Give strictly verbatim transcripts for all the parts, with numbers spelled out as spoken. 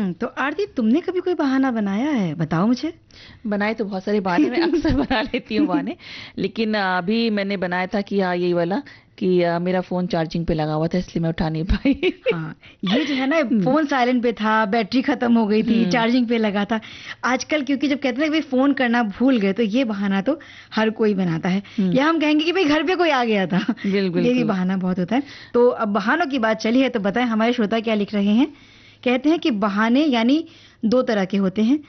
हम्म तो आरती, तुमने कभी कोई बहाना बनाया है? बताओ मुझे। बनाए तो बहुत सारे बहाने, मैं अक्सर बना लेती हूँ बहाने, लेकिन अ, अभी मैंने बनाया था कि हाँ यही वाला, कि अ, मेरा फोन चार्जिंग पे लगा हुआ था इसलिए मैं उठा नहीं पाई। हाँ, ये जो है ना, हम्म। फोन साइलेंट पे था, बैटरी खत्म हो गई थी, हम्म। चार्जिंग पे लगा था। आजकल क्योंकि जब कहते हैं ना कि फोन करना भूल गए, तो ये बहाना तो हर कोई बनाता है। हम्म। या हम कहेंगे कि भाई घर पे कोई आ गया था। बिल्कुल ये भी बिल्कुल। बहाना बहुत होता है। तो अब बहानों की बात चली है तो बताएं हमारे श्रोता क्या लिख रहे हैं। कहते हैं कि बहाने यानी दो तरह के होते हैं।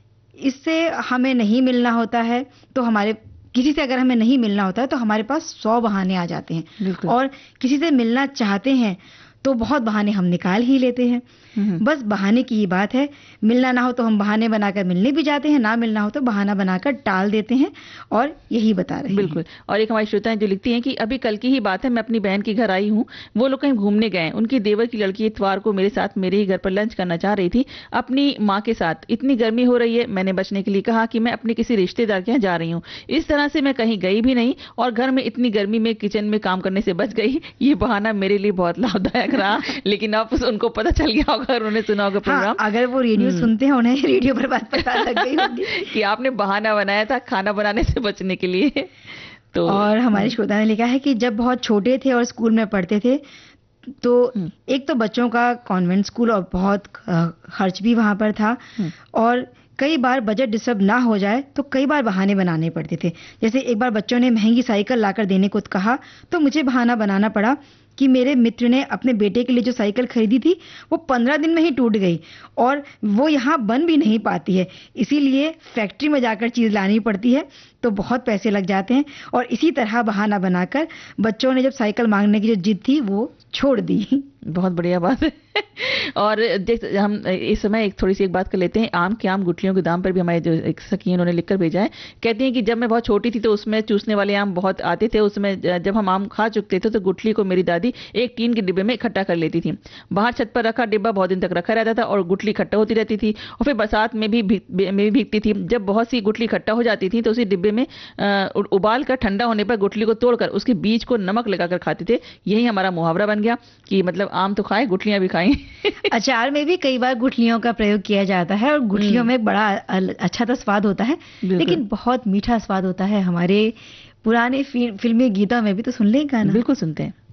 इससे हमें नहीं मिलना होता है तो हमारे किसी से अगर हमें नहीं मिलना होता है तो हमारे पास सौ बहाने आ जाते हैं। बिल्कुल। और किसी से मिलना चाहते हैं तो बहुत बहाने हम निकाल ही लेते हैं। हम्म। बस बहाने की ही बात है। मिलना ना हो तो हम बहाने बनाकर मिलने भी जाते हैं, ना मिलना हो तो बहाना बनाकर टाल देते हैं। और यही बता रहे हैं। बिल्कुल। और एक हमारी श्रोता है जो लिखती हैं कि अभी कल की ही बात है, मैं अपनी बहन के घर आई हूँ, वो लोग कहीं घूमने गए हैं, उनकी देवर की लड़की इतवार को मेरे साथ मेरे ही घर पर लंच करना चाह रही थी अपनी माँ के साथ। इतनी गर्मी हो रही है, मैंने बचने के लिए कहा कि मैं अपने किसी रिश्तेदार के यहाँ जा रही हूँ। इस तरह से मैं कहीं गई भी नहीं और घर में इतनी गर्मी में किचन में काम करने से बच गई। ये बहाना मेरे लिए बहुत लाभदायक रहा। लेकिन अब उनको पता चल गया होगा और उन्हें सुना होगा हाँ, प्रोग्राम। अगर वो रेडियो हम्म। सुनते हैं उन्हें रेडियो पर बात पता लग गई होगी। कि आपने बहाना बनाया था खाना बनाने से बचने के लिए। तो और हमारे हम्म। श्रोता ने लिखा है कि जब बहुत छोटे थे और स्कूल में पढ़ते थे तो हम्म। एक तो बच्चों का कॉन्वेंट स्कूल और बहुत अ, खर्च भी वहां पर था। हम्म। और कई बार बजट डिस्टर्ब ना हो जाए तो कई बार बहाने बनाने पड़ते थे। जैसे एक बार बच्चों ने महंगी साइकिल लाकर देने को कहा तो मुझे बहाना बनाना पड़ा कि मेरे मित्र ने अपने बेटे के लिए जो साइकिल खरीदी थी वो पंद्रह दिन में ही टूट गई और वो यहाँ बन भी नहीं पाती है, इसीलिए फैक्ट्री में जाकर चीज लानी पड़ती है तो बहुत पैसे लग जाते हैं। और इसी तरह बहाना बनाकर बच्चों ने जब साइकिल मांगने की जो जिद थी वो छोड़ दी। बहुत बढ़िया बात है। और देख, हम इस समय एक थोड़ी सी एक बात कर लेते हैं। आम के आम गुठलियों के दाम पर भी हमारे जो एक सखी उन्होंने लिखकर भेजा है। कहती हैं कि जब मैं बहुत छोटी थी तो उसमें चूसने वाले आम बहुत आते थे। उसमें जब हम आम खा चुकते थे तो गुठली को मेरी दादी एक टीन के डिब्बे में इकट्ठा कर लेती थी। बाहर छत पर रखा डिब्बा बहुत दिन तक रखा रहता था और गुठली इकट्ठा होती रहती थी और फिर बरसात में भी में भी भीगती थी। जब बहुत सी गुठली इकट्ठा हो जाती थी तो उसी डिब्बे में उबाल कर ठंडा होने पर गुठली को तोड़कर उसके बीज को नमक लगाकर खाते थे। यही हमारा मुहावरा बन गया कि मतलब आम तो खाए गुठलियां भी खाएं। अचार में भी कई बार गुठलियों का प्रयोग किया जाता है और गुठलियों में बड़ा अच्छा तो स्वाद होता है लेकिन बहुत मीठा स्वाद होता है। हमारे पुराने फिल्मी गीतों में भी तो सुन लें गाना। बिल्कुल सुनते हैं।